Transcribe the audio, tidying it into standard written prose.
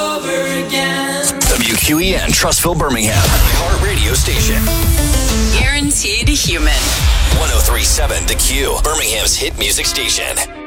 WQEN, Trustville, Birmingham. Heart radio station. Guaranteed human. 1037 The Q, Birmingham's hit music station.